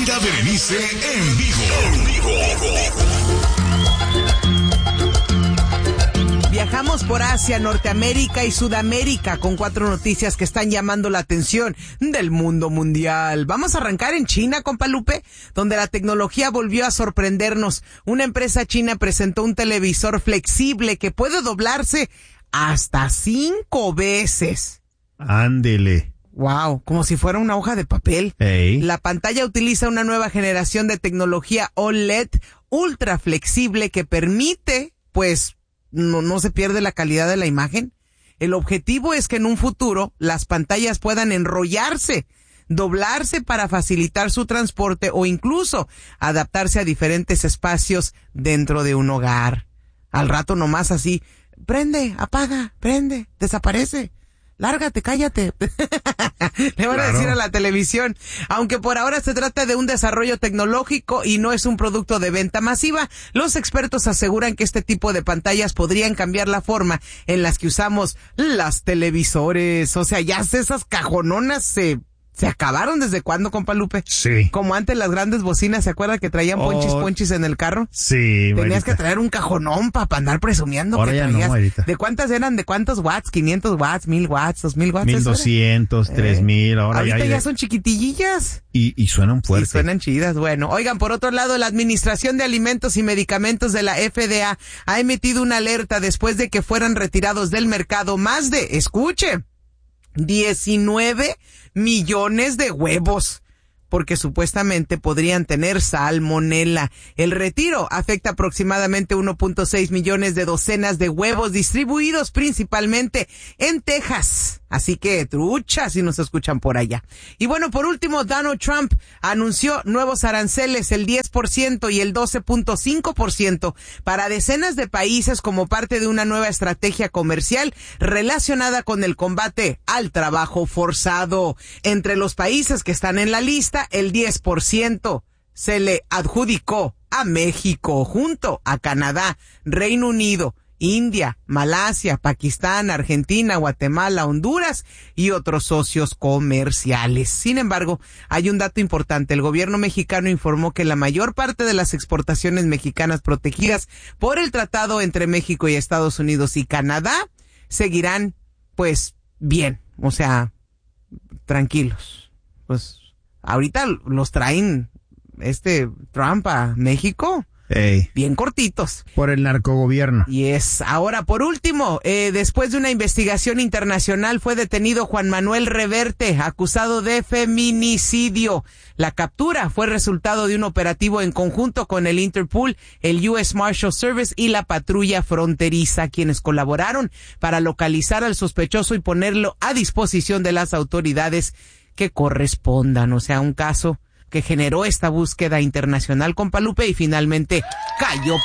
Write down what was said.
Mayra Berenice en vivo. Viajamos por Asia, Norteamérica y Sudamérica con 4 noticias que están llamando la atención del mundo mundial. Vamos a arrancar en China, compa Lupe, donde la tecnología volvió a sorprendernos. Una empresa china presentó un televisor flexible que puede doblarse hasta 5 veces. Ándele. Wow, como si fuera una hoja de papel. Ey. La pantalla utiliza una nueva generación de tecnología OLED ultra flexible que permite, pues, no se pierde la calidad de la imagen. El objetivo es que en un futuro las pantallas puedan enrollarse, doblarse para facilitar su transporte o incluso adaptarse a diferentes espacios dentro de un hogar. Al rato nomás así, prende, apaga, prende, desaparece. Lárgate, cállate. Le van a decir a la televisión. Aunque por ahora se trata de un desarrollo tecnológico y no es un producto de venta masiva, los expertos aseguran que este tipo de pantallas podrían cambiar la forma en las que usamos las televisores. O sea, ya esas cajononas se acabaron. ¿Desde cuándo, compa Lupe? Sí. Como antes las grandes bocinas, ¿se acuerda que traían ponchis en el carro? Sí, Tenías que traer un cajonón para andar presumiendo. Ahora que ya traías. no, ahorita. ¿De cuántas eran? ¿De cuántos watts? ¿500 watts? ¿1000 watts? ¿2000 watts? 1200, 3000, ahorita ya son chiquitillillas. Y suenan fuertes. Sí, suenan chidas. Bueno, oigan, por otro lado, la Administración de Alimentos y Medicamentos de la FDA ha emitido una alerta después de que fueran retirados del mercado más de, escuche, 19 millones de huevos, porque supuestamente podrían tener salmonela. El retiro afecta aproximadamente 1.6 millones de docenas de huevos distribuidos principalmente en Texas. Así que trucha si nos escuchan por allá. Y bueno, por último, Donald Trump anunció nuevos aranceles, el 10% y el 12.5% para decenas de países como parte de una nueva estrategia comercial relacionada con el combate al trabajo forzado. Entre los países que están en la lista, el 10% se le adjudicó a México, junto a Canadá, Reino Unido, India, Malasia, Pakistán, Argentina, Guatemala, Honduras y otros socios comerciales. Sin embargo, hay un dato importante. El gobierno mexicano informó que la mayor parte de las exportaciones mexicanas protegidas por el tratado entre México y Estados Unidos y Canadá seguirán, pues, bien. O sea, tranquilos. Pues, ahorita los traen Trump a México. Ey. Bien cortitos. Por el narcogobierno. Y es ahora, por último, después de una investigación internacional fue detenido Juan Manuel Reverte, acusado de feminicidio. La captura fue resultado de un operativo en conjunto con el Interpol, el US Marshal Service y la patrulla fronteriza, quienes colaboraron para localizar al sospechoso y ponerlo a disposición de las autoridades que correspondan. O sea, un caso que generó esta búsqueda internacional, compa Lupe, y finalmente cayó